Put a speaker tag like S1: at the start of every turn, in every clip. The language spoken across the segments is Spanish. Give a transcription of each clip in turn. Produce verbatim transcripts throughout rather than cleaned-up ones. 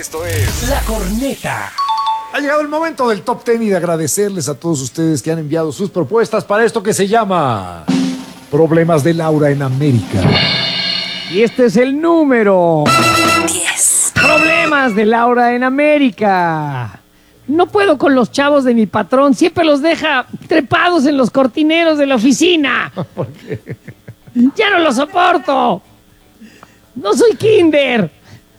S1: Esto es La Corneta.
S2: Ha llegado el momento del Top Ten y de agradecerles a todos ustedes que han enviado sus propuestas para esto que se llama Problemas de Laura en América.
S3: Y este es el número diez. Problemas de Laura en América. No puedo con los chavos de mi patrón. Siempre los deja trepados en los cortineros de la oficina.
S2: ¿Por qué?
S3: ¡Ya no lo soporto! ¡No soy kinder!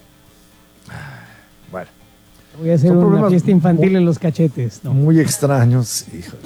S2: Bueno.
S3: Voy a hacer una fiesta infantil muy, en los cachetes. No.
S2: Muy extraños, híjole.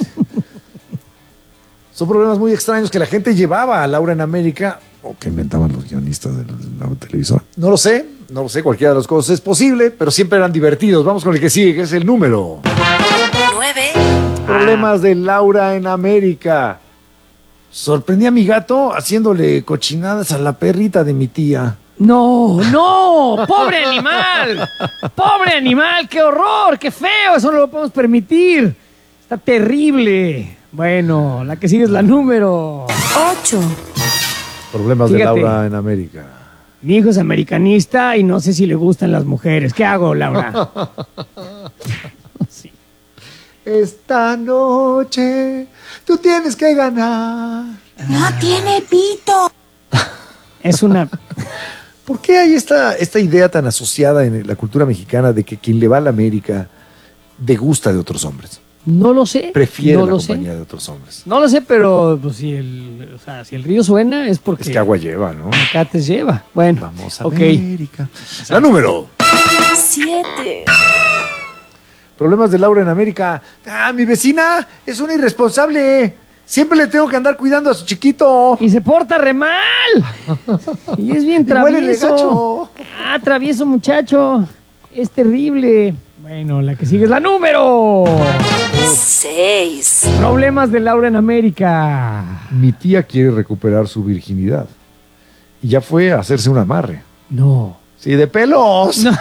S2: Son problemas muy extraños que la gente llevaba a Laura en América, o que inventaban los guionistas de la, la televisora. No lo sé, no lo sé, cualquiera de las cosas es posible, pero siempre eran divertidos. Vamos con el que sigue, que es el número nueve. Problemas de Laura en América. Sorprendí a mi gato haciéndole cochinadas a la perrita de mi tía.
S3: No, no, pobre animal, pobre animal, qué horror, qué feo, eso no lo podemos permitir, está terrible. Bueno, la que sigue es la número ocho.
S2: Problemas Fíjate, de Laura en América.
S3: Mi hijo es americanista y no sé si le gustan las mujeres. ¿Qué hago, Laura?
S2: Sí. Esta noche tú tienes que ganar.
S4: No tiene pito.
S3: Es una...
S2: ¿Por qué hay esta, esta idea tan asociada en la cultura mexicana de que quien le va a la América degusta de otros hombres?
S3: No lo sé.
S2: Prefiere
S3: no
S2: la
S3: lo
S2: compañía
S3: sé.
S2: de otros hombres.
S3: No lo sé, pero pues, si, el, o sea, si el río suena es porque...
S2: Es que agua lleva, ¿no?
S3: Cates lleva. Bueno,
S2: vamos a
S3: okay.
S2: América. La número
S4: siete.
S2: Problemas de Laura en América. Ah, mi vecina es una irresponsable. Siempre le tengo que andar cuidando a su chiquito.
S3: Y se porta re mal. Y es bien travieso. Ah, travieso muchacho. Es terrible. Bueno, la que sigue es la número
S4: seis.
S3: Problemas de Laura en América.
S2: Mi tía quiere recuperar su virginidad. Y ya fue a hacerse un amarre.
S3: No.
S2: Sí, de pelos. No.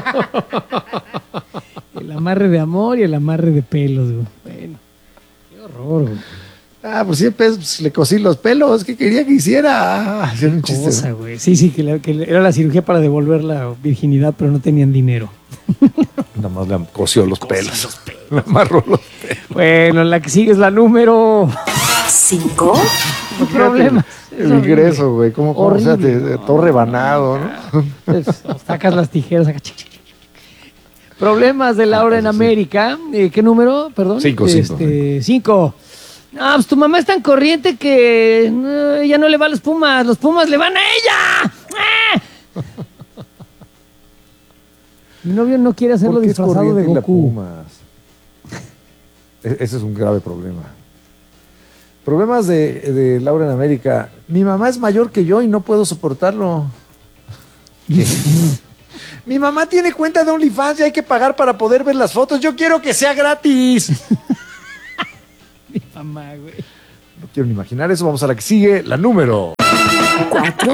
S3: El amarre de amor y el amarre de pelos. Güey. Bueno, qué horror, güey.
S2: Ah, por cien pesos le cosí los pelos. ¿Qué quería que hiciera? Hacer un chiste.
S3: Cosa, güey. Sí, sí, que, la, que era la cirugía para devolver la virginidad, pero no tenían dinero.
S2: Nada más le cosió los pelos. Los pelos. Le amarró los pelos.
S3: Bueno, la que sigue es la número
S4: cinco.
S3: No problema.
S2: El ingreso, güey. ¿Cómo, cómo o sea, te, te, todo rebanado, ¿no?
S3: Entonces, sacas las tijeras. Acá. Problemas de Laura ah, en América. Sí. ¿Qué número? Perdón.
S2: Cinco,
S3: este,
S2: cinco.
S3: Cinco. Ah, pues tu mamá es tan corriente que no, ella no le va a los Pumas, los Pumas le van a ella. ¡Ah! Mi novio no quiere hacerlo disfrazado de Goku. Pumas?
S2: Ese es un grave problema. Problemas de, de Laura en América. Mi mamá es mayor que yo y no puedo soportarlo. Mi mamá tiene cuenta de OnlyFans y hay que pagar para poder ver las fotos. Yo quiero que sea gratis.
S3: Mi mamá, güey.
S2: No quiero ni imaginar eso. Vamos a la que sigue, la número
S4: cuatro.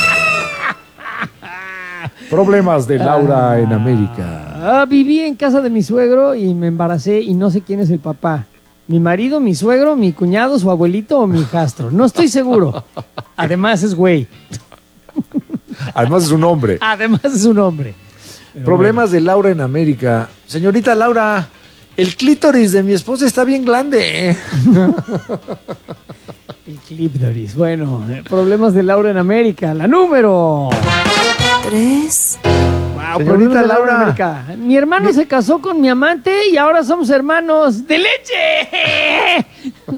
S2: Problemas de Laura ah, en América.
S3: Ah, viví en casa de mi suegro y me embaracé y no sé quién es el papá. Mi marido, mi suegro, mi cuñado, su abuelito o mi hijastro. No estoy seguro. Además es güey.
S2: Además es un hombre.
S3: Además es un hombre. Pero
S2: Problemas
S3: bueno.
S2: de Laura en América. Señorita Laura, el clítoris de mi esposa está bien grande.
S3: El clítoris. Bueno, problemas de Laura en América. La número
S4: tres.
S3: Wow, señorita Laura. América. Mi hermano mi... se casó con mi amante y ahora somos hermanos de leche.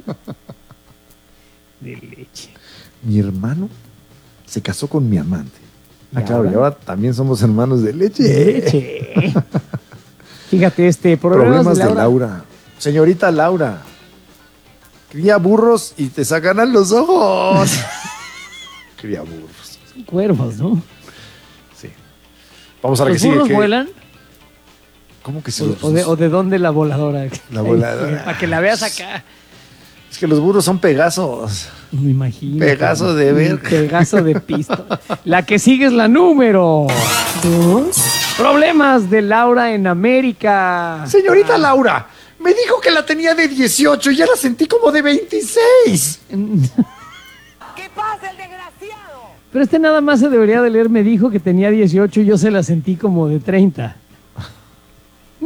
S3: De leche.
S2: Mi hermano se casó con mi amante. Ah,
S3: ¿Y
S2: claro,
S3: ahora?
S2: y ahora también somos hermanos de leche.
S3: De leche. Fíjate, este,
S2: problemas,
S3: problemas
S2: de,
S3: de
S2: Laura. Laura. Señorita Laura, cría burros y te sacan los ojos. Cría burros.
S3: Son cuervos, ¿no?
S2: Sí. Vamos a la que sigue.
S3: ¿Los burros
S2: ¿Qué?
S3: vuelan?
S2: ¿Cómo que sí?
S3: O, o, de, ¿O de dónde la voladora?
S2: La voladora.
S3: Para que la veas acá.
S2: Es que los burros son Pegasos.
S3: Me imagino.
S2: Pegaso de ver.
S3: Pegaso de pisto. La que sigue es la número
S4: dos.
S3: Problemas de Laura en América.
S2: Señorita ah. Laura, me dijo que la tenía de dieciocho y ya la sentí como de veintiséis.
S4: ¿Qué pasa, el desgraciado?
S3: Pero este nada más se debería de leer. Me dijo que tenía dieciocho y yo se la sentí como de treinta.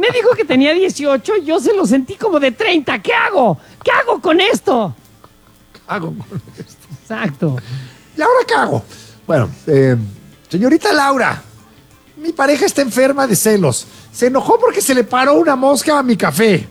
S3: Me dijo que tenía dieciocho y yo se lo sentí como de treinta. ¿Qué hago? ¿Qué hago con esto?
S2: ¿Qué hago con esto?
S3: Exacto.
S2: ¿Y ahora qué hago? Bueno, eh, señorita Laura, mi pareja está enferma de celos. Se enojó porque se le paró una mosca a mi café.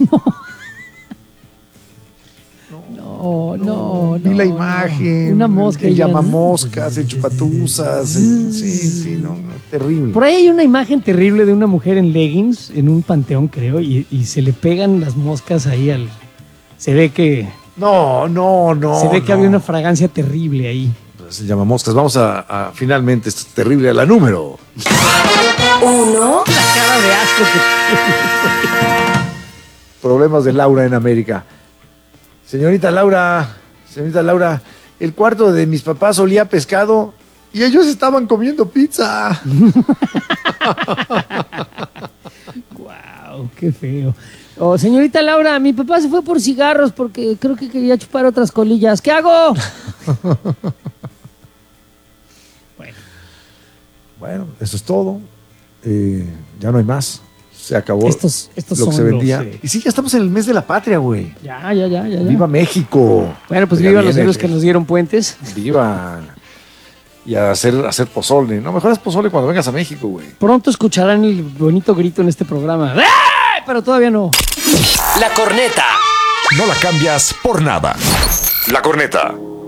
S3: No, no,
S2: Vi
S3: no,
S2: la
S3: no.
S2: imagen.
S3: Una mosca.
S2: El
S3: y ya-
S2: llamamoscas, el chupatuzas. el- sí, sí, no, no, terrible.
S3: Por ahí hay una imagen terrible de una mujer en leggings, en un panteón, creo, y, y se le pegan las moscas ahí al... Se ve que...
S2: No, no, no.
S3: se ve que
S2: no.
S3: había una fragancia terrible ahí.
S2: Se llama moscas. Vamos a, a finalmente, esto es terrible, a la número.
S4: Uno,
S3: La cara de asco que...
S2: Problemas de Laura en América. Señorita Laura, señorita Laura, el cuarto de mis papás olía a pescado y ellos estaban comiendo pizza.
S3: Wow, qué feo. Oh, señorita Laura, mi papá se fue por cigarros porque creo que quería chupar otras colillas. ¿Qué hago? Bueno,
S2: Bueno, eso es todo. Eh, ya no hay más. Se acabó
S3: Estos- estos
S2: lo que
S3: son
S2: se vendía.
S3: los, eh,
S2: Y sí, ya estamos en el mes de la patria, güey.
S3: ya, ya, ya, ya. ya.
S2: ¡Viva México!
S3: Bueno, pues
S2: Ya
S3: viva los
S2: viene,
S3: héroes que nos dieron puentes.
S2: ¡Viva! Y a hacer, a hacer pozole. No, mejor haz pozole cuando vengas a México, güey.
S3: Pronto escucharán el bonito grito en este programa. ¡Eh! Pero todavía no.
S1: La corneta.
S5: No la cambias por nada.
S2: La corneta.